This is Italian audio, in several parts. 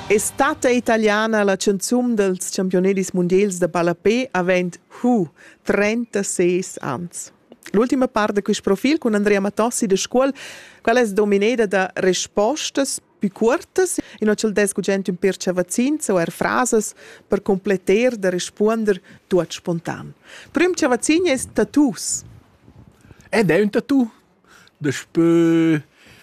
È stata italiana la canzun dels campionedis mundials de Ballapè avent 36 ans. L'ultima part de quist profil con Andrea Matossi de scuol, qual es domineda da respostas più curtas e non c'è il desgugent un per chavazins o frases per completer de risponder tuot spontan. Prim chavazin es tattoos. Ed è un tattoo. Despö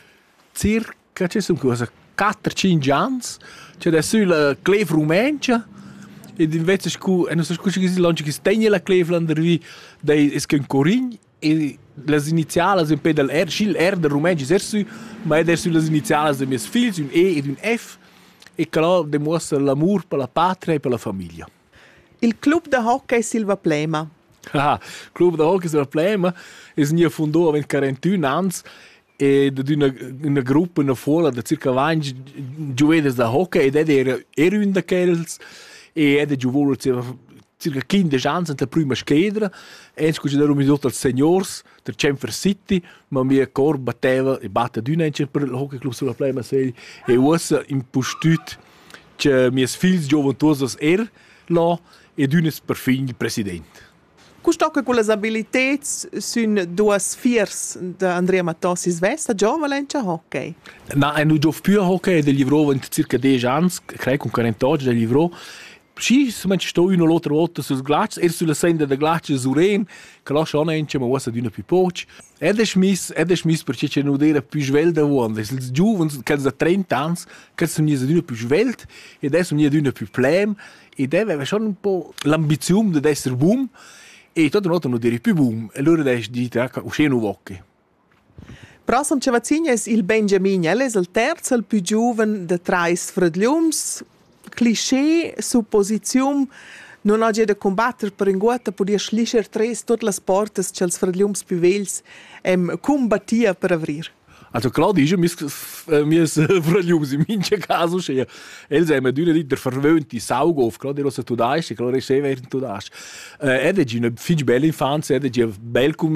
circa, c'è un cosa, 4-5 ans, c'è adesso la cleve rumencia, ed invece non so se si lancia che stegna la cleve l'andervi dei un corign e le iniziali un po' del R, il R del rumencio è ma è adesso le iniziali dei miei figli, un E ed un F, e che là dimostra l'amore per la patria e per la famiglia. Il club de hockey Silva Plema. Ah, il club de hockey Silva Plema è stato fondato a 41 anni e da una gruppa, una folla di circa 20 giocatori da hockey ed era un di quelli e era giocato circa 15 anni nella prima schedra e ci consideriamo tutto il seniors del Chamber City ma mia cor batteva e batte d'una per il hockey club sulla Plema e ora impostut che mie figli giovantuosos là e d'una per fin il presidente. Custocca con le abilità sono due fiers di Andrea Matossi Svesta, già Valencia hockey? No, non gioco più a hockey, del livro in circa 10 anni, credo con 40 anni del livro. Sì, se sto una o l'altra volta sul ghiaccio, e sulla senda del ghiaccio Suren, che là schon ence, ma usa di una più poco. Ed è smiss perché c'è non era più svelta uomo. I giovani, che da 30 anni, che sono di una più svelta, e adesso sono di una più plem, ed aveva schon un po' l'ambizione di essere boom, e tot una volta non dire più boom, e allora adesso dite, uscire un hockey. Prossimo cavazzino è il Benjamin, è il terzo, il più giovane di tre fratelli. Cliché, supposizione, non ha già da combattere per in guata, podia schlischer tres tutte le porte che els fratelli più vegli combattia per avrir. Also klar, die mis fratelli in mince caso che els hanno d'una dita verwöhnte Saugof, klar, der rosa tudasch, klar, è während tudasch. Ed è una fin bella infanzia, ed è bel con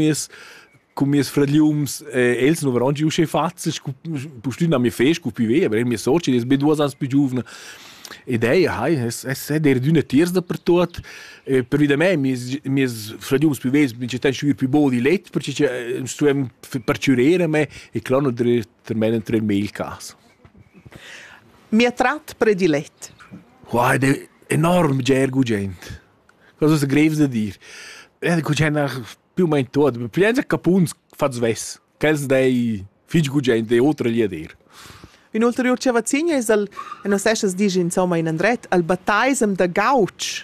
mis fratelli, els non veranno giù che fazze, postun a mia fest, cu più via, per mia soci, es be 2 anni più giovane. Ed è der d'una tiersa per tot. Per via me, mis fratelli più vegli, mi c'è un più buono di letto, perché stuem per ciurere me, e klar, non terminen tre mail caso. Mia trat predilet. Wow, è enorme gergo gente. Cosa si greve da dire? Gente più o meno tutto. Per pensa capuns fa sves. Quels dei figli gente, oltre gli ader. Un ulterior cavazzino è il, e non sai se dice insomma in andret, il battaism da Gauch.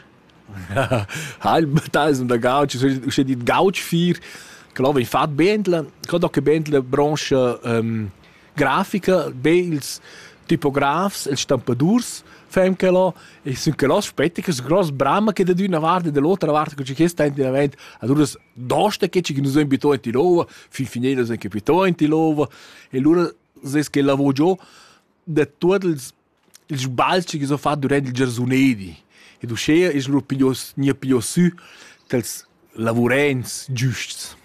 Il battaism da Gauch, c'è di Gauch 4, che l'ho fatto bene, che ho bene la branche grafica, bene ils tipografs, ils stampadurs, fem che l'ho, e sono che l'ho aspetti che sono grosse brama che da una parte e dall'altra parte che c'è sta in avanti, ad ora dosta che ci sono abituati in Tilova, finire sono abituati in Tilova, e allora se che lavoro già da tutti i sbalzi che sono fatti durante il Gersonedi. E tu scegli e non più su dei lavorenti giusti.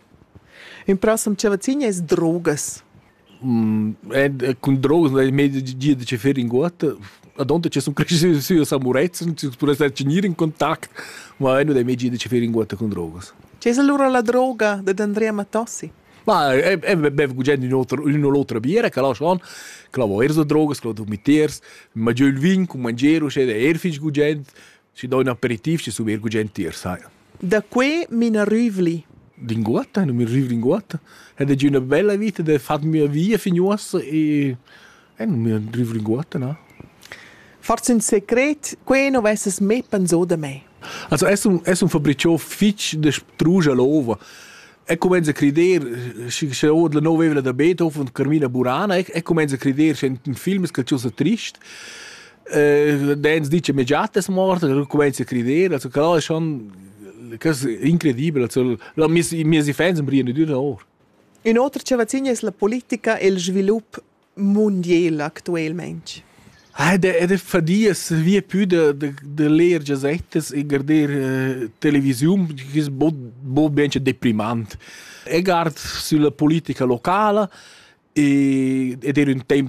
Il prossimo cavazzino è drogas. Con drogas non è meglio di ci fare in guata. Adonde ci sono cresciuti su samurezzi, ci può essere in contatto, ma non è meglio di ci fare in guata con drogas. C'è allora la droga di Andrea Matossi? Ma bevo gente in un'altra birra, che là sono, che là vuoi drogas, che là dormitiers, ma giù il vino, con mangiare, c'è da erfici con gente, ci dà un aperitivo, ci sono con gente tiers, sai. Da qui mi arrivi? D'inguata, non mi arrivo d'inguata. Ed è una bella vita, da farmi via finosa e non mi arrivo d'inguata, no? Forse un segreto, qui non avessi mai pensato da me. Also, è un fabbriccio fitch de struja l'ova. E comincia a credere, c'è la novella da Beethoven, Carmina Burana, e comincia a credere, c'è un film che è triste. Dance dice immediato è morto, comincia a credere, also, che è schon incredibile, also, i miei fans brillano di una ora. Un altro cavazzino è la politica e il sviluppo mondiale attualmente. Ed è fadias via più de leer giasettes e guardare televisione, che è ben deprimante. E guardo sulla politica locale ed era un tempo